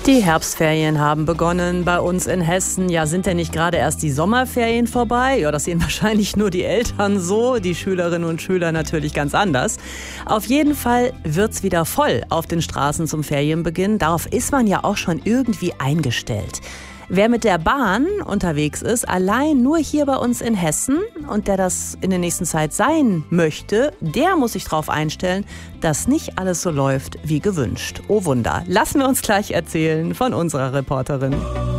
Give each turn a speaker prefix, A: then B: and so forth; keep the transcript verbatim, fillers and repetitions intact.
A: Die Herbstferien haben begonnen bei uns in Hessen. Ja, sind denn nicht gerade erst die Sommerferien vorbei? Ja, das sehen wahrscheinlich nur die Eltern so, die Schülerinnen und Schüler natürlich ganz anders. Auf jeden Fall wird's wieder voll auf den Straßen zum Ferienbeginn. Darauf ist man ja auch schon irgendwie eingestellt. Wer mit der Bahn unterwegs ist, allein nur hier bei uns in Hessen und der das in der nächsten Zeit sein möchte, der muss sich darauf einstellen, dass nicht alles so läuft wie gewünscht. Oh Wunder, lassen wir uns gleich erzählen von unserer Reporterin.